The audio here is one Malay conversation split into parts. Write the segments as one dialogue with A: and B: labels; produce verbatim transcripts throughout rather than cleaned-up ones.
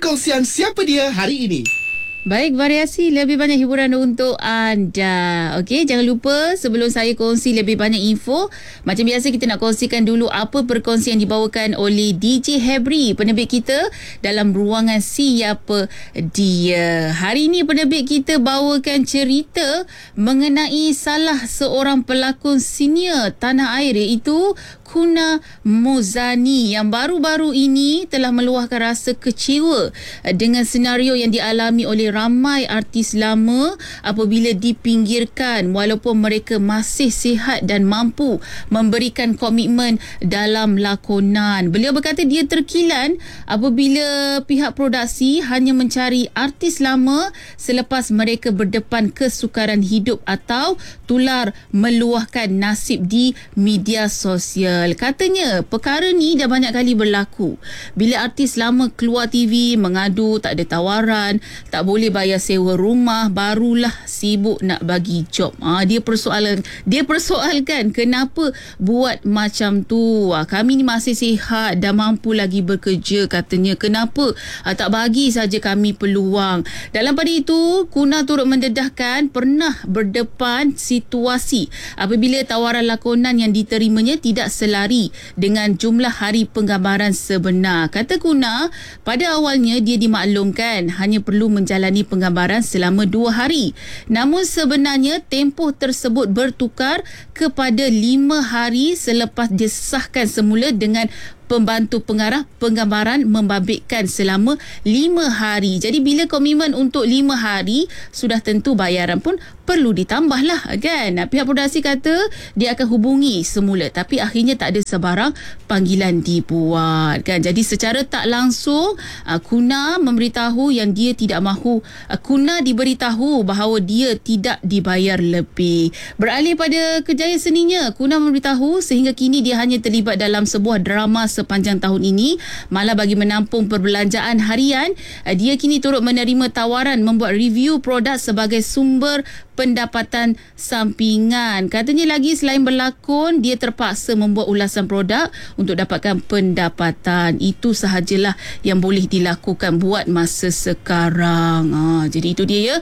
A: perkongsian Siapa Dia hari ini.
B: Baik, variasi lebih banyak hiburan untuk anda. Okey, jangan lupa sebelum saya kongsi lebih banyak info, macam biasa kita nak kongsikan dulu apa perkongsian dibawakan oleh D J Hebri, penerbit kita dalam ruangan Siapa Dia. Hari ini penerbit kita bawakan cerita mengenai salah seorang pelakon senior tanah air, iaitu Kuna Muzani, yang baru-baru ini telah meluahkan rasa kecewa dengan senario yang dialami oleh ramai artis lama apabila dipinggirkan walaupun mereka masih sihat dan mampu memberikan komitmen dalam lakonan. Beliau berkata dia terkilan apabila pihak produksi hanya mencari artis lama selepas mereka berdepan kesukaran hidup atau tular meluahkan nasib di media sosial. Katanya perkara ni dah banyak kali berlaku. Bila artis lama keluar T V mengadu tak ada tawaran, tak boleh bayar sewa rumah, barulah sibuk nak bagi job. Ha, dia persoalan, dia persoalkan kenapa buat macam tu. Ha, kami ni masih sihat dan mampu lagi bekerja, katanya. Kenapa ha, tak bagi saja kami peluang? Dalam pada itu, Kuna turut mendedahkan pernah berdepan situasi apabila tawaran lakonan yang diterimanya tidak selari dengan jumlah hari penggambaran sebenar. Kata Kuna, pada awalnya dia dimaklumkan hanya perlu menjalani penggambaran selama dua hari. Namun sebenarnya tempoh tersebut bertukar kepada lima hari selepas disahkan semula dengan pembantu pengarah penggambaran membabitkan selama lima hari. Jadi bila komitmen untuk lima hari, sudah tentu bayaran pun perlu ditambah lah, kan? Pihak produksi kata dia akan hubungi semula, tapi akhirnya tak ada sebarang panggilan dibuat, kan? Jadi secara tak langsung Kuna memberitahu yang dia tidak mahu Kuna diberitahu bahawa dia tidak dibayar lebih. Beralih pada kerjaya seninya, Kuna memberitahu sehingga kini dia hanya terlibat dalam sebuah drama sepanjang tahun ini. Malah bagi menampung perbelanjaan harian, dia kini turut menerima tawaran membuat review produk sebagai sumber pendapatan sampingan. Katanya lagi selain berlakon, dia terpaksa membuat ulasan produk untuk dapatkan pendapatan. Itu sahajalah yang boleh dilakukan buat masa sekarang. Ha, jadi itu dia ya,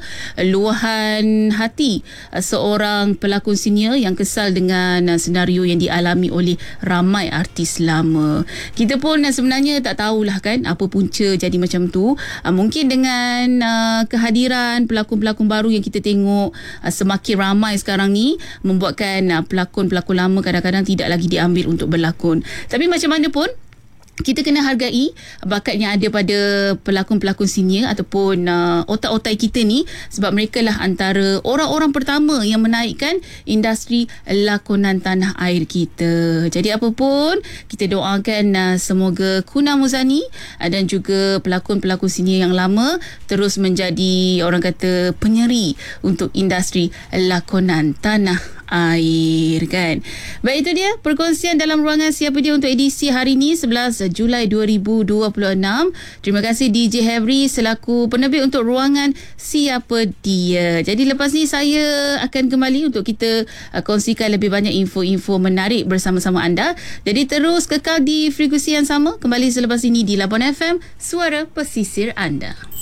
B: luahan hati seorang pelakon senior yang kesal dengan senario yang dialami oleh ramai artis lama. Kita pun sebenarnya tak tahulah, kan, apa punca jadi macam tu. Mungkin dengan uh, kehadiran pelakon-pelakon baru yang kita tengok uh, semakin ramai sekarang ni, membuatkan uh, pelakon-pelakon lama kadang-kadang tidak lagi diambil untuk berlakon. Tapi macam mana pun, kita kena hargai bakat yang ada pada pelakon-pelakon senior ataupun uh, otak-otak kita ni, sebab mereka lah antara orang-orang pertama yang menaikkan industri lakonan tanah air kita. Jadi apa pun, kita doakan uh, semoga Kuna Muzani uh, dan juga pelakon-pelakon senior yang lama terus menjadi, orang kata, penyeri untuk industri lakonan tanah air, kan. Baik, itu dia perkongsian dalam ruangan Siapa Dia untuk edisi hari ini sebelas Julai dua ribu dua puluh enam. Terima kasih D J Hebri selaku penerbit untuk ruangan Siapa Dia. Jadi lepas ni saya akan kembali untuk kita uh, kongsikan lebih banyak info-info menarik bersama-sama anda. Jadi terus kekal di frekuensi yang sama. Kembali selepas ini di Labuan F M, suara pesisir anda.